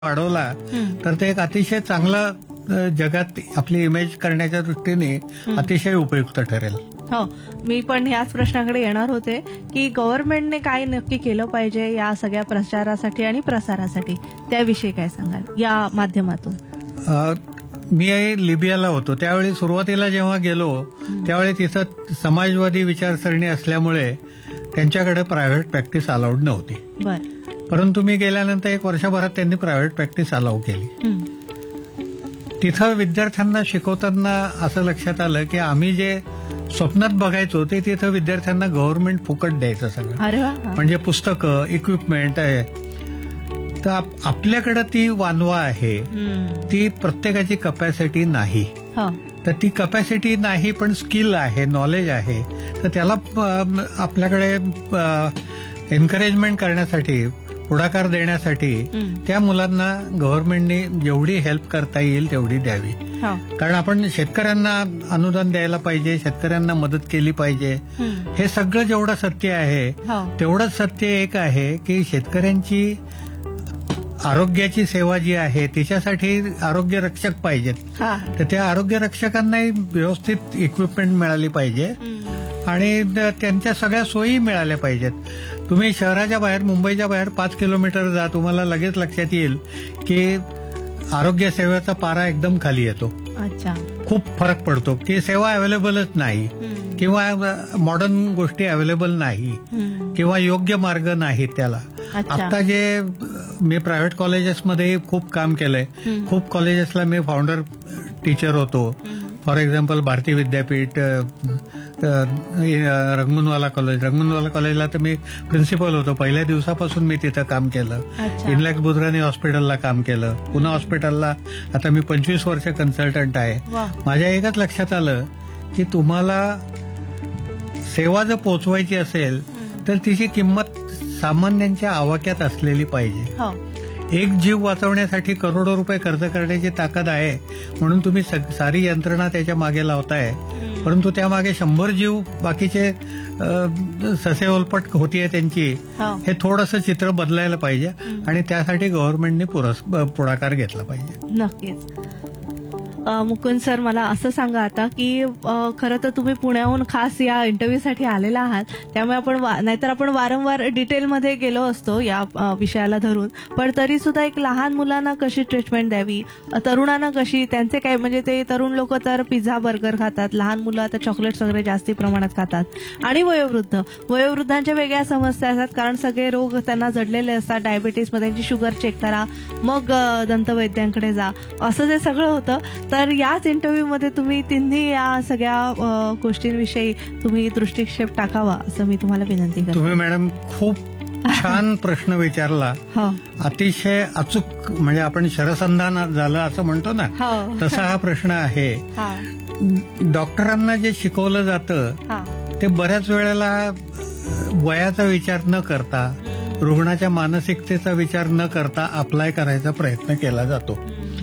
वाढवला तर ते एक अतिशय चांगलं जगात आपली इमेज करण्याच्या दृष्टीने अतिशय उपयुक्त ठरेल. हो, मी पण ह्याच प्रश्नाकडे येणार होते की गव्हर्नमेंटने काय नक्की केलं पाहिजे या सगळ्या प्रचारासाठी आणि प्रसारासाठी, त्याविषयी काय सांगाल या माध्यमातून? मी लिबियाला होतो त्यावेळी सुरुवातीला जेव्हा गेलो त्यावेळी तिथं समाजवादी विचारसरणी असल्यामुळे त्यांच्याकडे प्रायव्हेट प्रॅक्टिस अलाउड नव्हती. परंतु मी गेल्यानंतर 1 वर्षभरात त्यांनी प्रायव्हेट प्रॅक्टिस अलाउ केली. तिथं विद्यार्थ्यांना शिकवताना असं लक्षात आलं की आम्ही जे स्वप्नात बघायचो ते तिथं विद्यार्थ्यांना गव्हर्नमेंट फुकट द्यायचं सगळं, म्हणजे पुस्तकं, इक्विपमेंट आहे. तर आपल्याकडे ती वानवा आहे, ती प्रत्येकाची कपॅसिटी नाही. तर ती कपॅसिटी नाही पण स्किल आहे, नॉलेज आहे. तर त्याला आपल्याकडे एन्करेजमेंट करण्यासाठी, पुढाकार देण्यासाठी त्या मुलांना गव्हर्नमेंटने जेवढी हेल्प करता येईल तेवढी द्यावी. कारण आपण शेतकऱ्यांना अनुदान द्यायला पाहिजे, शेतकऱ्यांना मदत केली पाहिजे. हे सगळं जेवढं सत्य आहे तेवढंच सत्य एक आहे की शेतकऱ्यांची आरोग्याची सेवा जी आहे तिच्यासाठी आरोग्य रक्षक पाहिजेत. तर त्या आरोग्य रक्षकांनाही व्यवस्थित इक्विपमेंट मिळाली पाहिजे आणि त्यांच्या सगळ्या सोयी मिळाल्या पाहिजेत. तुम्ही शहराच्या बाहेर, मुंबईच्या बाहेर 5 किलोमीटर जा, तुम्हाला लगेच लक्षात येईल की आरोग्य सेवेचा पारा एकदम खाली येतो. खूप फरक पडतो की सेवा अवेलेबलच नाही किंवा मॉडर्न गोष्टी अवेलेबल नाही किंवा योग्य मार्ग नाही त्याला. आता जे मी प्रायव्हेट कॉलेजेसमध्ये खूप काम केलंय, खूप कॉलेजेसला मी फाउंडर टीचर होतो. फॉर एक्झाम्पल भारती विद्यापीठ, रंगमनवाला कॉलेजला तर मी प्रिन्सिपल होतो. पहिल्या दिवसापासून मी तिथं काम केलं. इनलॅक्स बुधराणी हॉस्पिटलला काम केलं. पुणे हॉस्पिटलला आता मी 25 वर्ष कन्सल्टंट आहे. माझ्या एकच लक्षात आलं की तुम्हाला सेवा जर पोचवायची असेल तर तिची किंमत सामान्यांच्या आवाक्यात असलेली पाहिजे. एक जीव वाचवण्यासाठी करोडो रुपये खर्च करण्याची ताकद आहे म्हणून तुम्ही सारी यंत्रणा त्याच्या मागे लावताय, परंतु त्यामागे 100 जीव बाकीचे ससे ओलपट होतीये त्यांची, हे थोडंसं चित्र बदलायला पाहिजे आणि त्यासाठी गव्हर्नमेंटने पुढाकार घेतला पाहिजे. नक्कीच. मुकुंद सर, मला असं सांगा आता की खरं तर तुम्ही पुण्याहून खास या इंटरव्ह्यूसाठी आलेला आहात, त्यामुळे आपण नाहीतर आपण वारंवार डिटेलमध्ये गेलो असतो या विषयाला धरून, पण तरी सुद्धा एक लहान मुलांना कशी ट्रीटमेंट द्यावी, तरुणांना कशी, त्यांचे काय, म्हणजे ते तरुण लोक तर पिझ्झा बर्गर खातात, लहान मुलं आता चॉकलेट्स वगैरे जास्ती प्रमाणात खातात, आणि वयोवृद्धांच्या वेगळ्या समस्या असतात कारण सगळे रोग त्यांना जडलेले असतात. डायबिटीसमध्ये त्यांची शुगर चेक करा, मग दंतवैद्यांकडे जा, असं जे सगळं होतं. तर याच इंटरव्ह्यूमध्ये तुम्ही तिन्ही या सगळ्या गोष्टींविषयी तुम्ही दृष्टिक्षेप टाकावा असं मी तुम्हाला विनंती करते. तुम्ही मॅडम खूप छान प्रश्न विचारला. अतिशय अचूक, म्हणजे आपण शरसंधान झालं असं म्हणतो ना, तसा हा प्रश्न आहे. डॉक्टरांना जे शिकवलं जातं ते बऱ्याच वेळेला वयाचा विचार न करता, रुग्णाच्या मानसिकतेचा विचार न करता अप्लाय करायचा प्रयत्न केला जातो.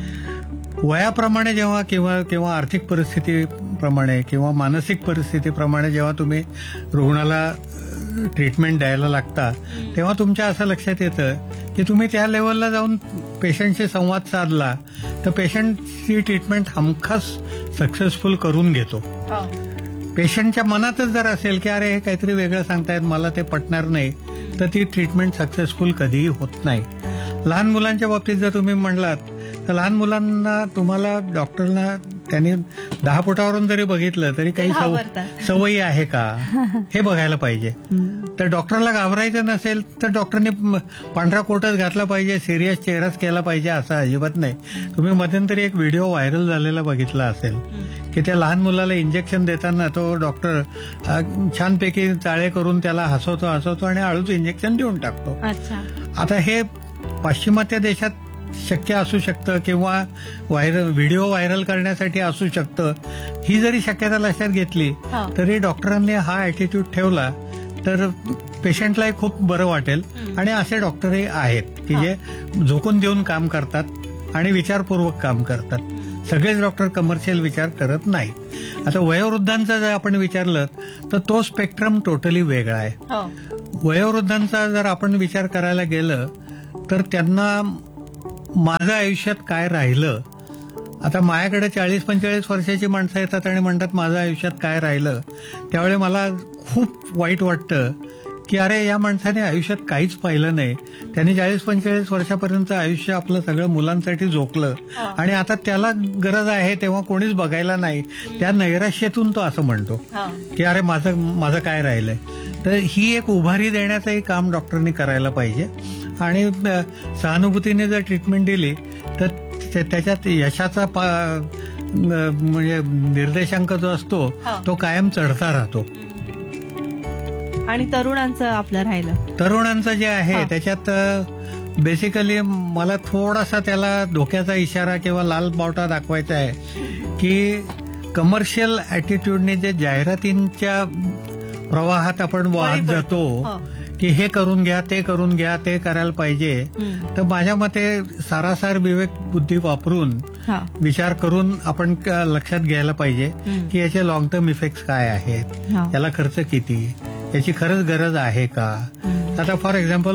वयाप्रमाणे जेव्हा किंवा आर्थिक परिस्थितीप्रमाणे किंवा मानसिक परिस्थितीप्रमाणे जेव्हा तुम्ही रुग्णाला ट्रीटमेंट द्यायला लागता तेव्हा तुमच्या असं लक्षात येतं की तुम्ही त्या लेवलला जाऊन पेशंटशी संवाद साधला तर पेशंटची ट्रीटमेंट हमखास सक्सेसफुल करून घेतो. पेशंटच्या मनातच जर असेल की अरे हे काहीतरी वेगळं सांगतायत, मला ते पटणार नाही, तर ती ट्रीटमेंट सक्सेसफुल कधीही होत नाही. लहान मुलांच्या बाबतीत जर तुम्ही म्हणलात तर लहान मुलांना तुम्हाला डॉक्टरना त्यांनी 10 फुटावरून जरी बघितलं तरी काही सवयी आहे का हे बघायला पाहिजे. तर डॉक्टरला घाबरायचं नसेल तर डॉक्टरने पांढरा कोटच घातला पाहिजे, सिरियस चेहराच केला पाहिजे असं अजिबात नाही. तुम्ही मध्यंतरी एक व्हिडिओ व्हायरल झालेला बघितला असेल की त्या लहान मुलाला इंजेक्शन देताना तो डॉक्टर छानपैकी चाळे करून त्याला हसवतो आणि हळूच इंजेक्शन देऊन टाकतो. आता हे पाश्चिमात्य देशात शक्य असू शकतं किंवा व्हिडिओ व्हायरल करण्यासाठी असू शकतं. ही जरी शक्यता लक्षात घेतली तरी डॉक्टरांनी हा ऍटिट्यूड ठेवला तर पेशंटलाही खूप बरं वाटेल. आणि असे डॉक्टरही आहेत की जे झोकून देऊन काम करतात आणि विचारपूर्वक काम करतात. सगळेच डॉक्टर कमर्शियल विचार करत नाहीत. आता वयोवृद्धांचा जर आपण विचारलं तर तो स्पेक्ट्रम टोटली वेगळा आहे. वयोवृद्धांचा जर आपण विचार करायला गेलं तर त्यांना माझं आयुष्यात काय राहिलं. आता माझ्याकडे 40-45 वर्षाची माणसं येतात आणि म्हणतात माझं आयुष्यात काय राहिलं. त्यावेळी मला खूप वाईट वाटतं की अरे या माणसाने आयुष्यात काहीच पाहिलं नाही. त्यांनी 40-45 वर्षापर्यंत आयुष्य आपलं सगळं मुलांसाठी झोकलं आणि आता त्याला गरज आहे तेव्हा कोणीच बघायला नाही. त्या नैराश्यातून तो असं म्हणतो की अरे माझं काय राहिलंय. तर ही एक उभारी देण्याचंही काम डॉक्टरनी करायला पाहिजे आणि सहानुभूतीने जर ट्रीटमेंट दिली तर त्याच्यात यशाचा म्हणजे निर्देशांक जो असतो तो कायम चढता राहतो. आणि तरुणांचं आपलं राहिलं, तरुणांचं जे आहे त्याच्यात बेसिकली मला थोडासा त्याला धोक्याचा इशारा किंवा लाल बावटा दाखवायचा आहे की कमर्शियल ऍटिट्यूडने जे जाहिरातींच्या प्रवाहात आपण वाहत जातो की हे करून घ्या, ते करून घ्या, ते करायला पाहिजे. तर माझ्या मते सारासार विवेक बुद्धी वापरून विचार करून आपण लक्षात घ्यायला पाहिजे की याचे लॉंग टर्म इफेक्ट काय आहेत, याला खर्च किती, याची खरंच गरज आहे का. आता फॉर एक्झाम्पल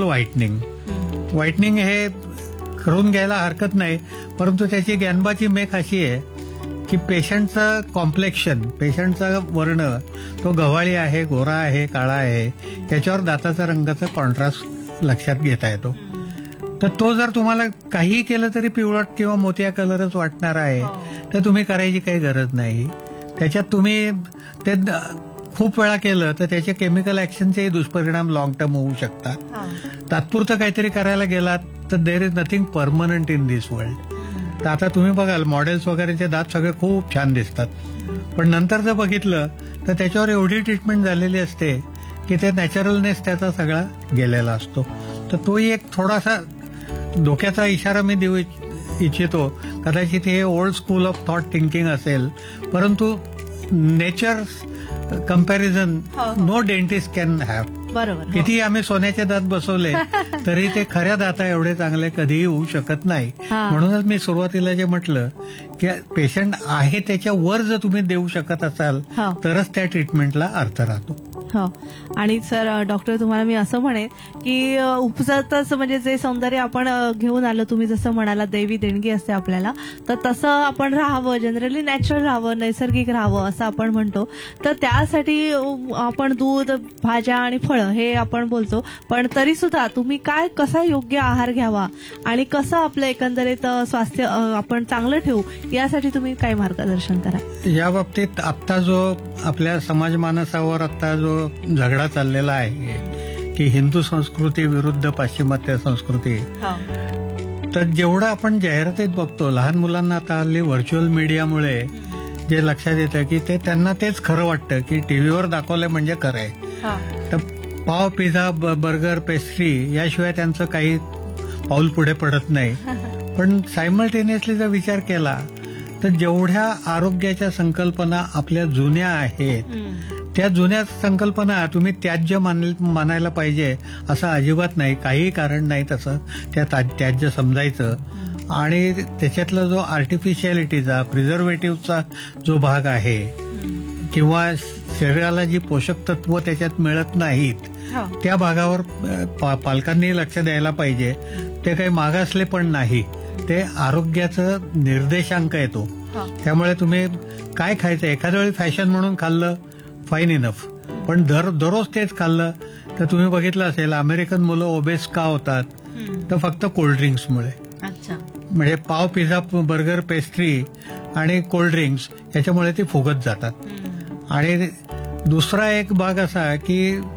व्हाईटनिंग हे करून घ्यायला हरकत नाही, परंतु त्याची ज्ञानबाची मेख अशी आहे की पेशंटचं कॉम्प्लेक्शन, पेशंटचा वर्ण तो गव्हाळी आहे, गोरा आहे, काळा आहे, याच्यावर दाताचा रंगाचा कॉन्ट्रास्ट लक्षात घेता येतो. तर तो जर तुम्हाला काही केलं तरी पिवळट किंवा मोतिया कलरच वाटणार आहे तर तुम्ही करायची काही गरज नाही. त्याच्यात तुम्ही ते खूप वेळा केलं तर त्याचे केमिकल ऍक्शनचेही दुष्परिणाम लॉंग टर्म होऊ शकतात. तात्पुरतं काहीतरी करायला गेलात तर there is nothing permanent in this world. तर आता तुम्ही बघाल मॉडेल्स वगैरेचे दात सगळे खूप छान दिसतात, पण नंतर जर बघितलं तर त्याच्यावर एवढी ट्रीटमेंट झालेली असते की ते नॅचरलनेस त्याचा सगळा गेलेला असतो. तर तोही एक थोडासा धोक्याचा इशारा मी देऊ इच्छितो. कदाचित हे old school of thought thinking असेल, परंतु nature comparison no dentist can have. बरोबर. किती आम्ही सोन्याचे दात बसवले तरी ते खऱ्या दाता एवढे चांगले कधीही होऊ शकत नाही. म्हणूनच मी सुरुवातीला जे म्हटलं की पेशंट आहे त्याच्या वर जर तुम्ही देऊ शकत असाल तरच त्या ट्रीटमेंटला अर्थ राहतो. हो. आणि सर डॉक्टर तुम्हाला मी असं म्हणेन की उपजतच म्हणजे जे सौंदर्य आपण घेऊन आलो, तुम्ही जसं म्हणाला दैवी देणगी असते आपल्याला, तर तसं आपण राहावं, जनरली नॅचरल राहावं, नैसर्गिक राहावं असं आपण म्हणतो. तर त्यासाठी आपण दूध, भाज्या आणि फळं हे आपण बोलतो, पण तरी सुद्धा तुम्ही कसा योग्य आहार घ्यावा आणि कसं आपलं एकंदरीत स्वास्थ्य आपण चांगलं ठेवू यासाठी तुम्ही काय मार्गदर्शन करा. या बाबतीत आत्ता जो आपल्या समाज मानसावर आता जो झगडा चाललेला आहे की हिंदू संस्कृती विरुद्ध पाश्चिमात्य संस्कृती, तर जेवढं आपण जाहिरातीत बघतो लहान मुलांना आता हल्ली व्हर्च्युअल मीडियामुळे जे लक्षात येतं की त्यांना तेच खरं वाटतं की टीव्हीवर दाखवलंय म्हणजे खरं आहे. तर पाव, पिझ्झा, बर्गर, पेस्ट्री याशिवाय त्यांचं काही पाऊल पुढे पडत नाही. पण सायमल्टेनियसली जर विचार केला तर जेवढ्या आरोग्याच्या संकल्पना आपल्या जुन्या आहेत त्या जुन्या संकल्पना तुम्ही त्याज्य मानायला पाहिजे असं अजिबात नाही. काहीही कारण नाही तसं त्या त्याज्य समजायचं. आणि त्याच्यातला जो आर्टिफिशियलिटीचा, प्रिझर्वेटिव्हचा जो भाग आहे किंवा शरीराला जी पोषक तत्व त्याच्यात मिळत नाहीत त्या भागावर पालकांनी लक्ष द्यायला पाहिजे. ते काही मागासले पण नाही, ते आरोग्याचं निर्देशांक येतो. त्यामुळे तुम्ही काय खायचं, एखाद्या वेळी फॅशन म्हणून खाल्लं फाईन इनफ, पण दररोज तेच खाल्लं तर तुम्ही बघितलं असेल अमेरिकन मुलं ओबेस का होतात, तर फक्त कोल्ड्रिंक्समुळे. म्हणजे पाव, पिझ्झा, बर्गर, पेस्ट्री आणि कोल्ड्रिंक्स याच्यामुळे ते फुगत जातात. आणि दुसरा एक भाग असा की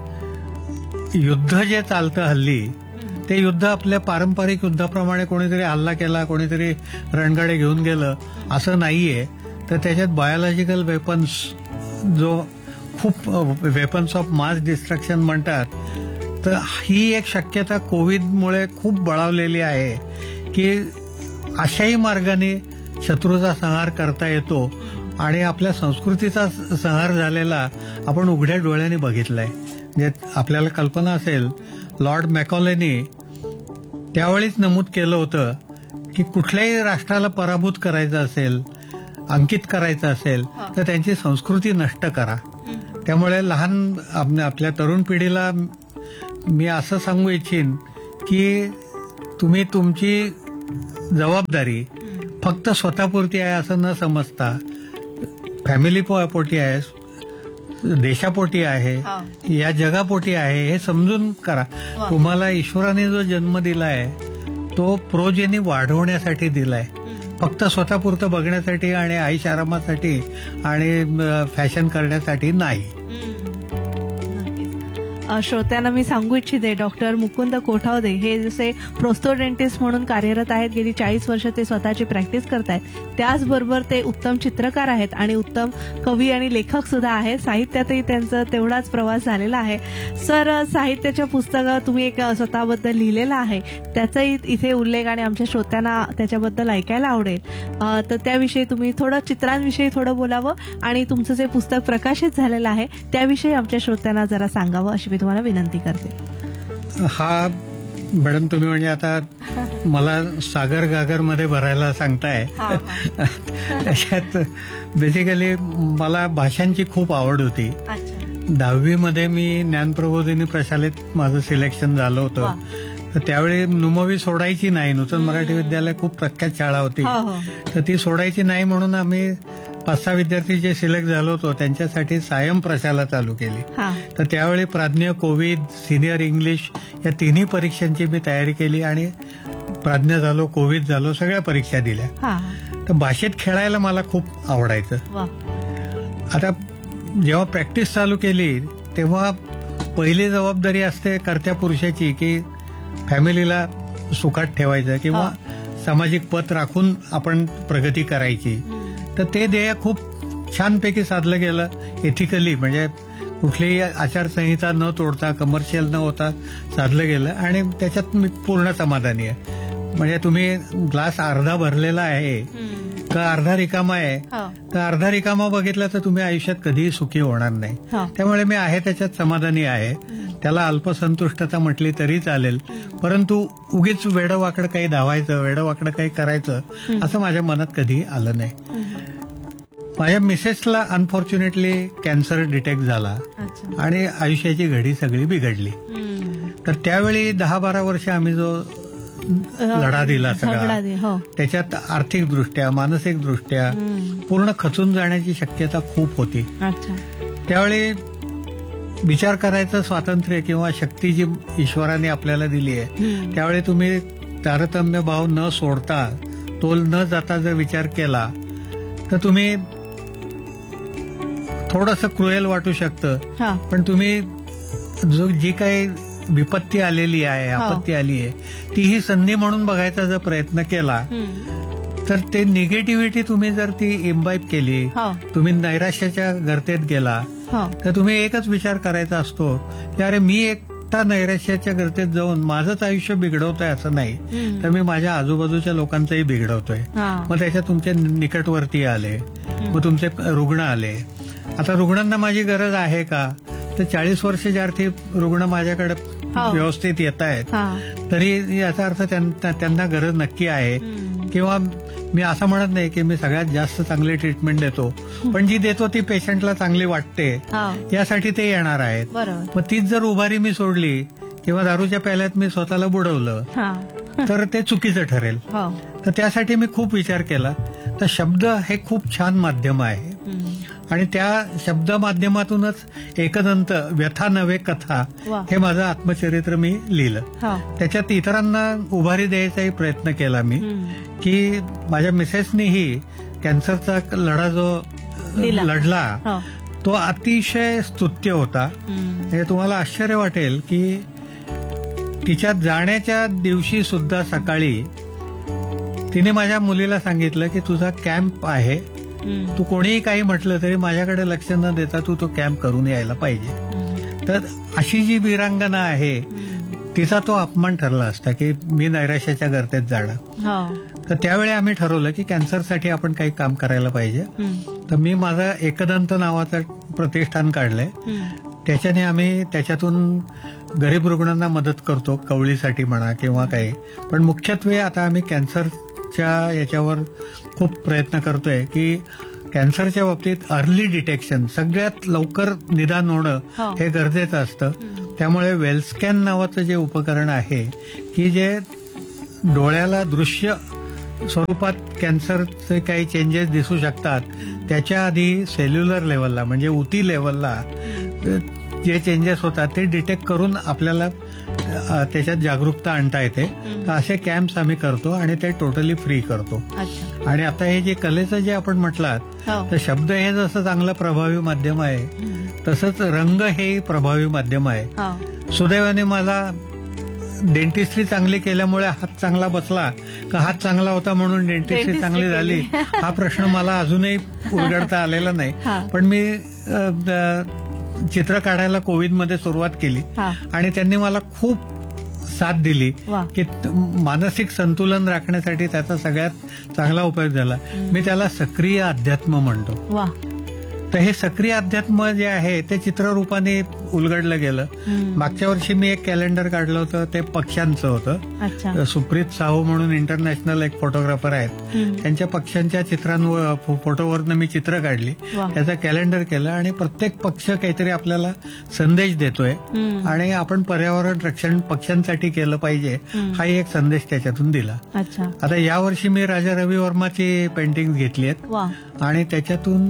युद्ध जे चालतं हल्ली ते युद्ध आपल्या पारंपरिक युद्धाप्रमाणे कोणीतरी हल्ला केला, कोणीतरी रणगाडे घेऊन गेलं असं नाहीये. तर त्याच्यात बायोलॉजिकल वेपन्स, जो खूप वेपन्स ऑफ मास डिस्ट्रक्शन म्हणतात, तर ही एक शक्यता कोविडमुळे खूप बळावलेली आहे की अशाही मार्गाने शत्रूचा संहार करता येतो. आणि आपल्या संस्कृतीचा संहार झालेला आपण उघड्या डोळ्यांनी बघितलाय. म्हणजे आपल्याला कल्पना असेल लॉर्ड मॅकॉलेनी त्यावेळीच नमूद केलं होतं की कुठल्याही राष्ट्राला पराभूत करायचं असेल, अंकित करायचं असेल तर त्यांची संस्कृती नष्ट करा. त्यामुळे लहान आपल्या तरुण पिढीला मी असं सांगू इच्छिन की तुम्ही तुमची जबाबदारी फक्त स्वतःपुरती आहे असं न समजता फॅमिली पोटी आहे, देशापोटी आहे, या जगापोटी आहे हे समजून करा. तुम्हाला ईश्वराने जो जन्म दिलाय तो प्रोजेनी वाढवण्यासाठी दिलाय, फक्त स्वतःपुरतं बघण्यासाठी आणि आईश आरामासाठी आणि फॅशन करण्यासाठी नाही. श्रोत्यांना मी सांगू इच्छिते, डॉक्टर मुकुंद कोठावदे हे जसे प्रोस्थोडेंटिस्ट म्हणून कार्यरत आहेत, गेली 40 वर्ष ते स्वतःची प्रॅक्टिस करतायत, त्याचबरोबर ते उत्तम चित्रकार आहेत आणि उत्तम कवी आणि लेखक सुद्धा आहेत. साहित्यातही त्यांचा तेवढाच प्रवास झालेला आहे. सर, साहित्याच्या पुस्तकात तुम्ही एक स्वतःबद्दल लिहिलेलं आहे, त्याचाही इथे उल्लेख आणि आमच्या श्रोत्यांना त्याच्याबद्दल ऐकायला आवडेल. तर त्याविषयी तुम्ही थोडं, चित्रांविषयी थोडं बोलावं आणि तुमचं जे पुस्तक प्रकाशित झालेलं आहे त्याविषयी आमच्या श्रोत्यांना जरा सांगावं अशी मी तुम्हाला विनंती करते. हा मॅडम, तुम्ही म्हणजे आता मला सागर गागर मध्ये भरायला सांगताय. त्याच्यात बेसिकली मला भाषांची खूप आवड होती. 10वी मध्ये मी ज्ञानप्रबोधिनी प्रशालेत माझं सिलेक्शन झालं होतं. तर त्यावेळी नुमवी सोडायची नाही. नूतन मराठी विद्यालय खूप प्रख्यात शाळा होती, तर ती सोडायची नाही म्हणून आम्ही 5-6 विद्यार्थी जे सिलेक्ट झालो होतो त्यांच्यासाठी सायम प्रशाला चालू केली. तर त्यावेळी प्राज्ञ, कोविद, सिनियर इंग्लिश या तिन्ही परीक्षांची मी तयारी केली आणि प्राज्ञ झालो, कोविद झालो, सगळ्या परीक्षा दिल्या. तर भाषेत खेळायला मला खूप आवडायचं. आता जेव्हा प्रॅक्टिस चालू केली तेव्हा पहिली जबाबदारी असते कर्त्या पुरुषाची की फॅमिलीला सुखात ठेवायचं किंवा सामाजिक पत राखून आपण प्रगती करायची. तर ते ध्येय खूप छानपैकी साधलं गेलं एथिकली, म्हणजे कुठलीही आचारसंहिता न तोडता, कमर्शियल न होता साधलं गेलं आणि त्याच्यात मी पूर्ण समाधानी आहे. म्हणजे तुम्ही ग्लास अर्धा भरलेला आहे का अर्धा रिकामा आहे, तर अर्धा रिकामा बघितला तर तुम्ही आयुष्यात कधीही सुखी होणार नाही. त्यामुळे मी आहे त्याच्यात समाधानी आहे. त्याला अल्पसंतुष्टता म्हटली तरी चालेल, परंतु उगीच वेडवाकडं काही धावायचं, वेडवाकडं काही करायचं असं माझ्या मनात कधी आलं नाही. माझ्या मिसेसला अनफॉर्च्युनेटली कॅन्सर डिटेक्ट झाला आणि आयुष्याची घडी सगळी बिघडली. तर त्यावेळी 10-12 वर्ष आम्ही जो लढा दिला सगळा, त्याच्यात आर्थिकदृष्ट्या, मानसिकदृष्ट्या पूर्ण खचून जाण्याची शक्यता खूप होती. त्यावेळी विचार करायचं स्वातंत्र्य किंवा शक्ती जी ईश्वराने आपल्याला दिली आहे, त्यावेळी तुम्ही तारतम्य भाव न सोडता, तोल न जाता जर विचार केला तर तुम्ही थोडंसं क्रुएल वाटू शकतं, पण तुम्ही जी काही विपत्ती आलेली आहे, आपत्ती आली आहे, तीही संधी म्हणून बघायचा जर प्रयत्न केला तर ते निगेटिव्हिटी तुम्ही जर ती इम्बाईब केली, तुम्ही नैराश्याच्या गर्तेत गेला, तर तुम्ही एकच विचार करायचा असतो की अरे मी एकटा नैराश्याच्या गर्तेत जाऊन माझंच आयुष्य बिघडवतोय असं नाही, तर मी माझ्या आजूबाजूच्या लोकांचंही बिघडवतोय. मग त्याच्यात तुमचे निकटवर्ती आले, मग तुमचे रुग्ण आले. आता रुग्णांना माझी गरज आहे का, तर 40 वर्ष ज्यार्थी रुग्ण माझ्याकडे व्यवस्थित येत आहेत, तरी याचा अर्थ त्यांना गरज नक्की आहे. किंवा मी असं म्हणत नाही की मी सगळ्यात जास्त चांगली ट्रीटमेंट देतो, पण जी देतो ती पेशंटला चांगली वाटते यासाठी ते येणार आहेत. मग तीच जर उभारी मी सोडली किंवा दारूच्या प्याल्यात मी स्वतःला बुडवलं तर ते चुकीचं ठरेल. तर त्यासाठी मी खूप विचार केला. तर शब्द हे खूप छान माध्यम आहे आणि त्या शब्द माध्यमातूनच एकदंत, व्यथा नव्हे कथा, हे माझं आत्मचरित्र मी लिहिलं. त्याच्यात इतरांना उभारी द्यायचाही प्रयत्न केला मी की माझ्या मिसेसनीही कॅन्सरचा लढा जो लढला तो अतिशय स्तुत्य होता. हे तुम्हाला आश्चर्य वाटेल की तिच्या जाण्याच्या दिवशी सुद्धा सकाळी तिने माझ्या मुलीला सांगितलं की तुझा कॅम्प आहे, तू कोणीही काही म्हटलं तरी माझ्याकडे लक्ष न देता तू तो कॅम्प करून यायला पाहिजे. तर अशी जी वीरांगना आहे तिचा तो अपमान ठरला असता की मी नैराश्याच्या गर्तेत जाणं. तर त्यावेळी आम्ही ठरवलं की कॅन्सरसाठी आपण काही काम करायला पाहिजे. तर मी माझं एकदंत नावाचं प्रतिष्ठान काढलंय. त्याच्याने आम्ही त्याच्यातून गरीब रुग्णांना मदत करतो, कवळीसाठी म्हणा किंवा काही. पण मुख्यत्वे आता आम्ही कॅन्सरच्या याच्यावर खूप प्रयत्न करतोय की कॅन्सरच्या बाबतीत अर्ली डिटेक्शन, सगळ्यात लवकर निदान होणं हे गरजेचं असतं. त्यामुळे वेलस्कॅन नावाचं जे उपकरण आहे की जे डोळ्याला दृश्य स्वरूपात कॅन्सरचे काही चेंजेस दिसू शकतात, त्याच्या आधी सेल्युलर लेवलला म्हणजे उती लेवलला जे चेंजेस होतात ते डिटेक्ट करून आपल्याला त्याच्यात जागरूकता आणता येते. तर असे कॅम्प्स आम्ही करतो आणि ते टोटली फ्री करतो. आणि आता हे जे कलेचं जे आपण म्हटलात, तर शब्द हे जसं चांगलं प्रभावी माध्यम आहे तसंच रंग हे प्रभावी माध्यम आहे. सुदैवाने मला डेंटिस्ट्री चांगली केल्यामुळे हात चांगला बसला का हात चांगला होता म्हणून डेंटिस्ट्री चांगली झाली हा प्रश्न मला अजूनही उलगडता आलेला नाही. पण मी चित्र काढायला कोविडमध्ये सुरुवात केली आणि त्यांनी मला खूप साथ दिली की मानसिक संतुलन राखण्यासाठी त्याचा सगळ्यात चांगला उपयोग झाला. मी त्याला सक्रिय अध्यात्म म्हणतो. तर हे सक्रिय अध्यात्म जे आहे ते चित्ररूपाने उलगडलं गेलं. मागच्या वर्षी मी एक कॅलेंडर काढलं होतं, ते पक्ष्यांचं होतं. सुप्रीत साहू म्हणून इंटरनॅशनल एक फोटोग्राफर आहेत, त्यांच्या पक्ष्यांच्या चित्रांवर फोटोवरनं मी चित्र काढली, त्याचं कॅलेंडर केलं आणि प्रत्येक पक्ष काहीतरी आपल्याला संदेश देतोय आणि आपण पर्यावरण रक्षण पक्ष्यांसाठी केलं पाहिजे हाही एक संदेश त्याच्यातून दिला. आता यावर्षी मी राजा रवी वर्माची पेंटिंग घेतली आहेत आणि त्याच्यातून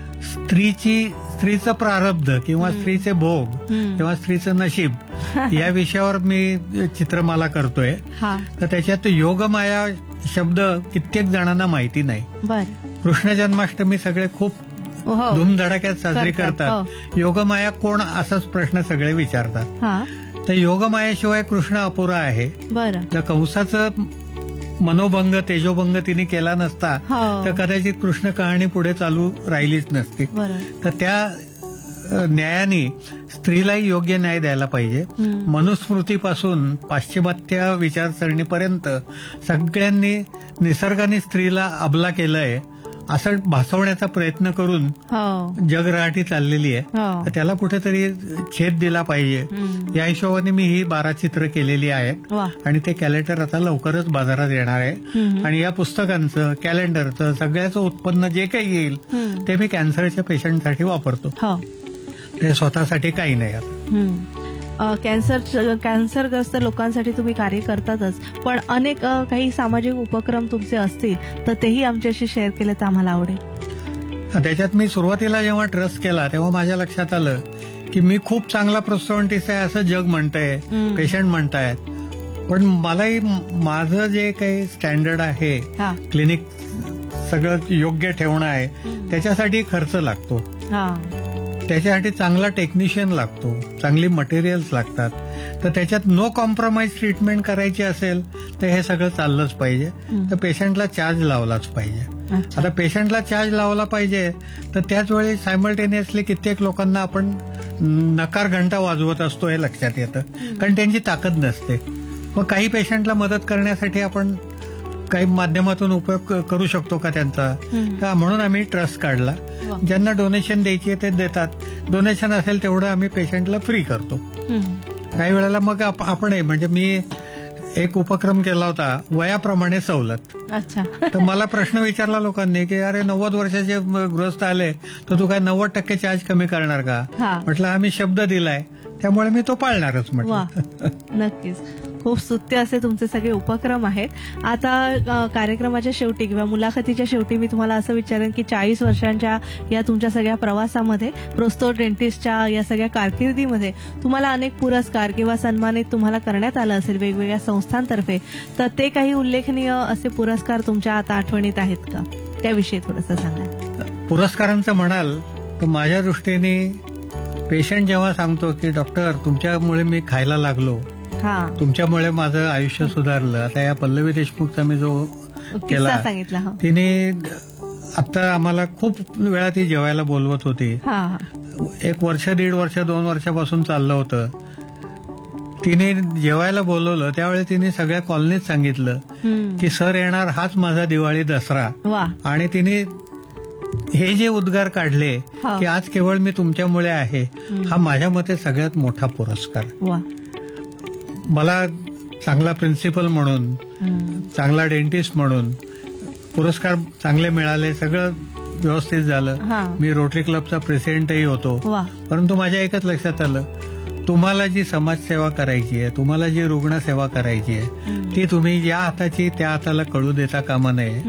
स्त्रीचं प्रारब्ध किंवा स्त्रीचे भोग किंवा स्त्रीचं नशीब या विषयावर मी चित्रमाला करतोय. तर त्याच्यात योगमाया शब्द कित्येक जणांना माहिती नाही. कृष्ण जन्माष्टमी सगळे खूप धूमधडाक्यात साजरी करतात. योगमाया कोण असाच प्रश्न सगळे विचारतात. तर योगमायाशिवाय कृष्ण अपुरा आहे. तर कंसाचं मनोभंग तेजोभंग तिने केला नसता तर कदाचित कृष्ण कहाणी पुढे चालू राहिलीच नसती. तर त्या न्यायाने स्त्रीलाही योग्य न्याय द्यायला पाहिजे. मनुस्मृतीपासून पाश्चिमात्य विचारसरणीपर्यंत सगळ्यांनी निसर्गाने स्त्रीला अबला केलंय असं भासवण्याचा प्रयत्न करून जग रहाटी चाललेली आहे. तर त्याला कुठेतरी छेद दिला पाहिजे या हिशोबाने मी ही 12 चित्र केलेली आहेत आणि ते कॅलेंडर आता लवकरच बाजारात येणार आहे. आणि या पुस्तकांचं कॅलेंडरचं सगळ्याचं उत्पन्न जे काही येईल ते मी कॅन्सरच्या पेशंटसाठी वापरतो. ते स्वतःसाठी काही नाही. आता कॅन्सरग्रस्त लोकांसाठी तुम्ही कार्य करतातच, पण अनेक काही सामाजिक उपक्रम तुमचे असतील तर तेही आमच्याशी शेअर केले तर आम्हाला आवडेल. त्याच्यात मी सुरुवातीला जेव्हा ट्रस्ट केला तेव्हा माझ्या लक्षात आलं की मी खूप चांगला प्रोस्टॉन्टिस्ट आहे असं जग म्हणतंय, पेशंट म्हणतायत. पण मलाही माझं जे काही स्टँडर्ड आहे, क्लिनिक सगळं योग्य ठेवणं आहे, त्याच्यासाठी खर्च लागतो. त्याच्यासाठी चांगला टेक्निशियन लागतो, चांगली मटेरियल्स लागतात. तर त्याच्यात नो कॉम्प्रोमाइज ट्रीटमेंट करायची असेल तर हे सगळं चाललंच पाहिजे. तर पेशंटला चार्ज लावलाच पाहिजे. आता पेशंटला चार्ज लावला पाहिजे तर त्याच वेळी सायमल्टेनियसली कित्येक लोकांना आपण नकार घंटा वाजवत असतो हे लक्षात येतं, कारण त्यांची ताकद नसते. मग काही पेशंटला मदत करण्यासाठी आपण काही माध्यमातून उपयोग करू शकतो का त्यांचा. तर म्हणून आम्ही ट्रस्ट काढला. ज्यांना डोनेशन द्यायची ते देतात, डोनेशन असेल तेवढं आम्ही पेशंटला फ्री करतो. काही वेळेला मग आपण म्हणजे मी एक उपक्रम केला होता, वयाप्रमाणे सवलत. तर मला प्रश्न विचारला लोकांनी की अरे 90 वर्षाचे गृहस्थ आले तर तू काय 90% चार्ज कमी करणार का. म्हटलं आम्ही शब्द दिलाय त्यामुळे मी तो पाळणारच म्हटलं. नक्कीच. खूप स्तुत्य असे तुमचे सगळे उपक्रम आहेत. आता कार्यक्रमाच्या शेवटी किंवा मुलाखतीच्या शेवटी मी तुम्हाला असं विचारेन की 40 वर्षांच्या या तुमच्या सगळ्या प्रवासामध्ये, प्रोस्तो डेंटिस्टच्या या सगळ्या कारकिर्दीमध्ये तुम्हाला अनेक पुरस्कार किंवा सन्मानित तुम्हाला करण्यात आलं असेल वेगवेगळ्या संस्थांतर्फे, तर ते काही उल्लेखनीय असे पुरस्कार तुमच्या आता आठवणीत आहेत का, त्याविषयी थोडंसं सांगा. पुरस्कारांचं म्हणाल तर माझ्या दृष्टीने पेशंट जेव्हा सांगतो की डॉक्टर तुमच्यामुळे मी खायला लागलो, तुमच्यामुळे माझं आयुष्य सुधारलं. आता या पल्लवी देशमुखचा मी जो केला तिने आता आम्हाला खूप वेळा ती जेवायला बोलवत होती. 1 वर्ष 1.5 वर्ष 2 वर्षापासून चाललं होतं. तिने जेवायला बोलवलं त्यावेळी तिने सगळ्या कॉलनीत सांगितलं की सर येणार हाच माझा दिवाळी दसरा. आणि तिने हे जे उद्गार काढले की आज केवळ मी तुमच्यामुळे आहे, हा माझ्या मते सगळ्यात मोठा पुरस्कार. मला चांगला प्रिन्सिपल म्हणून, चांगला डेंटिस्ट म्हणून पुरस्कार चांगले मिळाले, सगळं व्यवस्थित झालं. मी रोटरी क्लबचा प्रेसिडेंटही होतो. परंतु माझ्या एकच लक्षात आलं, तुम्हाला जी समाजसेवा करायची आहे, तुम्हाला जी रुग्णसेवा करायची आहे, ती तुम्ही या हाताची त्या हाताला कळू देता कामा नये.